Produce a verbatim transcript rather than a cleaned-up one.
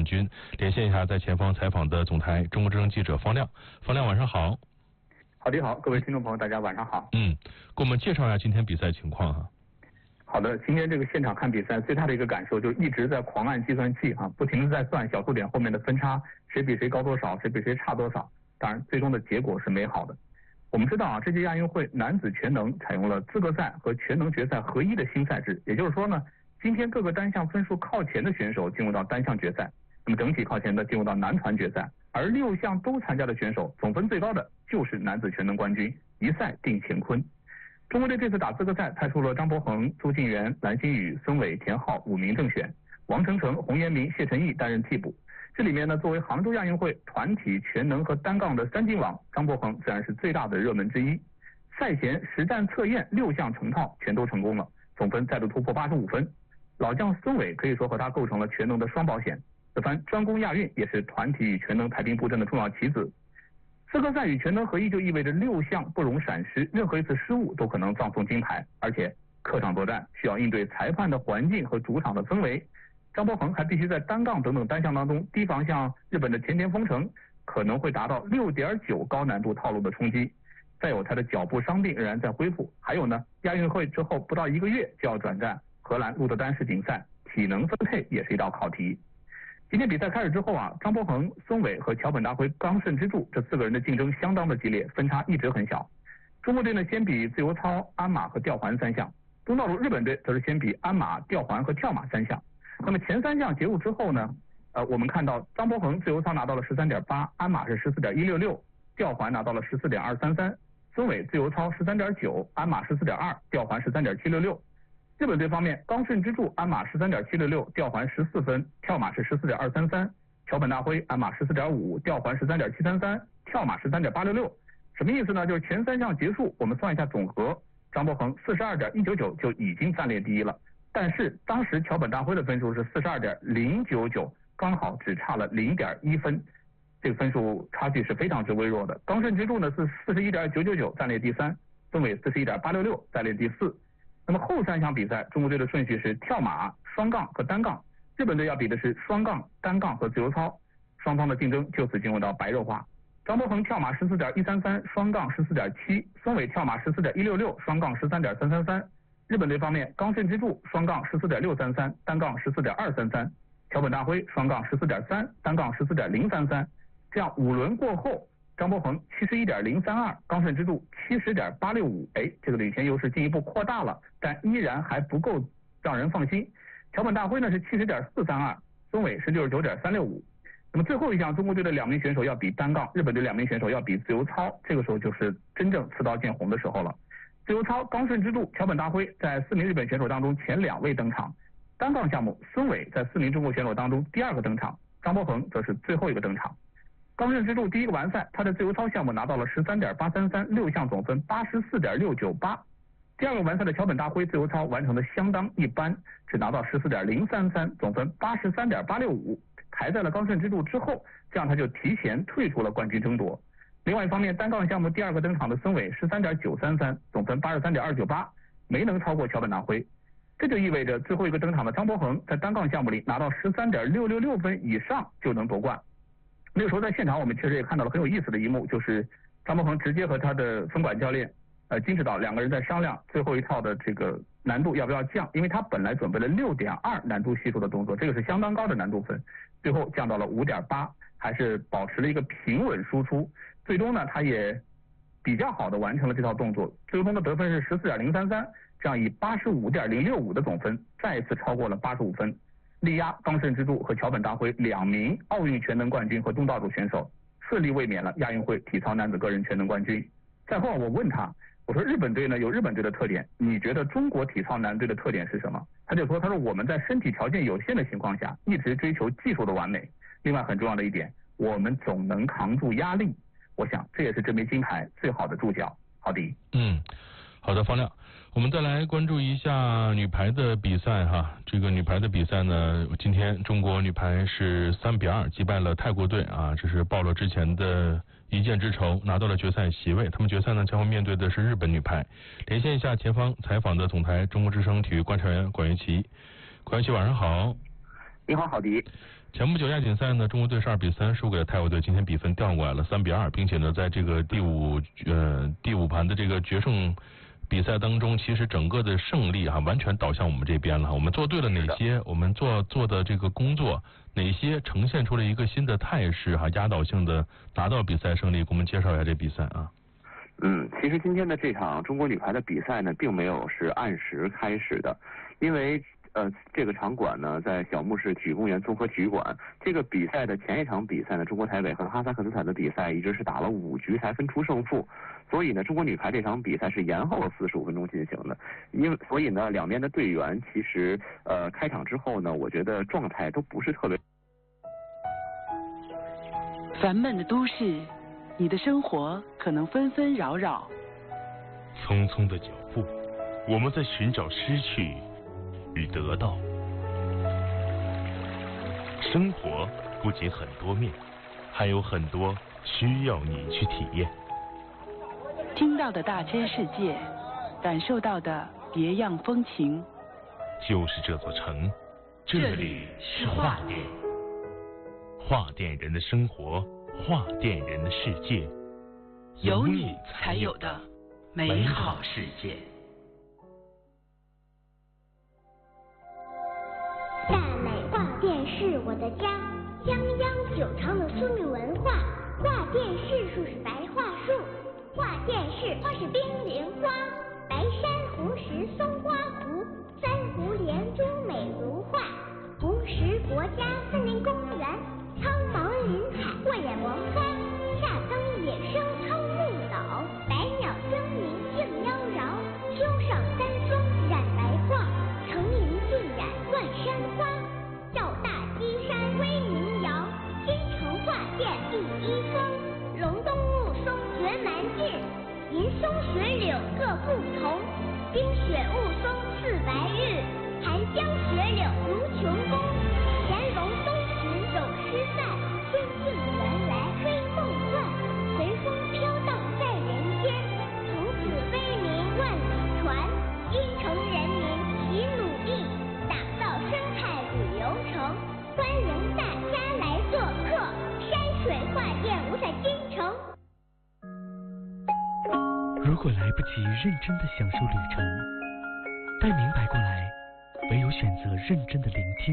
冠军。连线一下在前方采访的总台中国之声记者方亮。方亮，晚上好。 好的，好，各位听众朋友，大家晚上好。 嗯，给我们介绍一下今天比赛情况哈。 好的，今天这个现场看比赛，最大的一个感受就是一直在狂按计算器啊，不停的在算小数点后面的分差，谁比谁高多少，谁比谁差多少。当然，最终的结果是美好的。我们知道啊，这届亚运会男子全能采用了资格赛和全能决赛合一的新赛制，也就是说呢，今天各个单项分数靠前的选手进入到单项决赛，那么整体靠前的进入到男团决赛，而六项都参加的选手总分最高的就是男子全能冠军，一赛定乾坤。中国队这次打资格赛派出了张伯恒、邹敬园、蓝心宇、孙伟、田浩五名正选，王晨晨、洪彦明、谢晨毅担任替补。这里面呢，作为杭州亚运会团体全能和单杠的三金王，张伯恒自然是最大的热门之一。赛前实战测验六项成套全都成功了，总分再度突破八十五分。老将孙伟可以说和他构成了全能的双保险，这番专攻亚运也是团体与全能排兵布阵的重要棋子。资格赛与全能合一就意味着六项不容闪失，任何一次失误都可能葬送金牌，而且客场作战需要应对裁判的环境和主场的氛围。张伯恒还必须在单杠等等单项当中提防像日本的前田丰成可能会达到 六点九 高难度套路的冲击，再有他的脚部伤病仍然在恢复，还有呢，亚运会之后不到一个月就要转战荷兰鹿特丹世锦赛，体能分配也是一道考题。今天比赛开始之后啊，张伯恒、孙伟和桥本大辉、冈慎之助这四个人的竞争相当的激烈，分差一直很小。中国队呢先比自由操、鞍马和吊环三项，东道主日本队则是先比鞍马、吊环和跳马三项。那么前三项结束之后呢，呃，我们看到张伯恒自由操拿到了 十三点八， 鞍马是 十四点一六六， 吊环拿到了 十四点二三三， 孙伟自由操 十三点九， 鞍马 十四点二， 吊环 十三点七六六。日本队方面，冈慎之助鞍马 十三点七六六， 吊环十四分，跳马是 十四点二三三， 桥本大辉鞍马 十四点五， 吊环 十三点七三三， 跳马 十三点八六六。什么意思呢？就是前三项结束，我们算一下总和，张伯恒 四十二点一九九 就已经暂列第一了。但是当时桥本大辉的分数是 四十二点零九九， 刚好只差了 零点一分，这个分数差距是非常之微弱的。冈慎之助呢是 四十一点九九九 暂列第三，孙伟 四十一点八六六 暂列第四。那么后三项比赛，中国队的顺序是跳马、双杠和单杠，日本队要比的是双杠、单杠和自由操，双方的竞争就此进入到白热化。张伯恒跳马 十四点一三三， 双杠 十四点七， 孙伟跳马 十四点一六六， 双杠 十三点三三三。日本队方面，冈慎之助双杠 十四点六三三， 单杠 十四点二三三， 桥本大辉双杠 十四点三， 单杠 十四点零三三。这样五轮过后，张伯恒 七十一点零三二， 冈慎之助 七十点八六五， 哎，这个领先优势进一步扩大了，但依然还不够让人放心。桥本大辉呢是 七十点四三二， 孙伟是 六十九点三六五。那么最后一项，中国队的两名选手要比单杠，日本队两名选手要比自由操，这个时候就是真正刺刀见红的时候了。自由操，冈慎之助、桥本大辉在四名日本选手当中前两位登场，单杠项目孙伟在四名中国选手当中第二个登场，张伯恒则是最后一个登场。冈慎之助第一个完赛，他的自由操项目拿到了 十三点八三三， 六项总分 八十四点六九八。第二个完赛的桥本大辉自由操完成的相当一般，只拿到 十四点零三三， 总分 八十三点八六五， 排在了冈慎之助之后，这样他就提前退出了冠军争夺。另外一方面，单杠项目第二个登场的孙伟 十三点九三三， 总分 八十三点二九八， 没能超过桥本大辉。这就意味着最后一个登场的张伯恒在单杠项目里拿到 十三点六六六 分以上就能夺冠。那个时候在现场我们确实也看到了很有意思的一幕，就是张伯恒直接和他的分管教练呃金指导两个人在商量最后一套的这个难度要不要降，因为他本来准备了 六点二 难度系数的动作，这个是相当高的难度分，最后降到了 五点八， 还是保持了一个平稳输出。最终呢，他也比较好的完成了这套动作，最终的得分是 十四点零三三， 这样以 八十五点零六五 的总分再次超过了八十五分，力压冈慎之助和桥本大辉两名奥运全能冠军和东道主选手，顺利卫冕了亚运会体操男子个人全能冠军。赛后我问他，我说日本队呢有日本队的特点，你觉得中国体操男队的特点是什么？他就说，他说我们在身体条件有限的情况下，一直追求技术的完美。另外很重要的一点，我们总能扛住压力。我想这也是这枚金牌最好的注脚。好的。 嗯，好的，方亮。我们再来关注一下女排的比赛哈。这个女排的比赛呢，今天中国女排是三比二击败了泰国队啊，这是报了之前的一箭之仇，拿到了决赛席位。他们决赛呢将会面对的是日本女排。连线一下前方采访的总台中国之声体育观察员管元琪。管元琪晚上好。 你好，郝迪。 前不久亚锦赛呢，中国队是二比三输给了泰国队，今天比分调过来了三比二，并且呢，在这个第五呃第五盘的这个决胜比赛当中，其实整个的胜利哈、啊、完全倒向我们这边了。我们做对了哪些？我们做做的这个工作哪些呈现出了一个新的态势哈、啊，压倒性的拿到比赛胜利。给我们介绍一下这比赛啊。 嗯，其实今天的这场中国女排的比赛呢，并没有是按时开始的，因为呃这个场馆呢在小木市体育公园综合体育馆。这个比赛的前一场比赛呢，中国台北和哈萨克斯坦的比赛一直是打了五局才分出胜负，所以呢，中国女排这场比赛是延后了四十五分钟进行的。因为所以呢，两边的队员其实呃开场之后呢，我觉得状态都不是特别。 烦闷的都市。你的生活可能纷纷扰扰， 匆匆的脚步，我们在寻找失去与得到。生活不仅很多面，还有很多需要你去体验。 听到的大千世界，感受到的别样风情。 就是这座城，这里是画店，画店人的生活。画店人的世界， 有你才有的美好世界。 大美画店是我的家，泱泱久长的苏米文化。画店是树是白桦树，画店是花是冰莲花。白珊瑚石松花湖，珊瑚连珠美如画。红石国家森林公园。苍茫林海，过眼王花；夏灯野生苍木岛，百鸟争鸣竞妖娆。秋上三峰染白桦，层林尽染乱山花。赵大基山威名扬，京城画店第一峰。隆冬雾凇绝蛮劲，银松雪柳各不同。冰雪雾凇似白日，寒江雪柳如琼宫。乾隆东巡有诗赞，仙境原来非梦幻，随风飘荡在人间，从此威名万里传。京城人民齐努力，打造生态旅游城，欢迎大家来做客山水画店五彩京城。 如果来不及认真的享受旅程，待明白过来，唯有选择认真的聆听。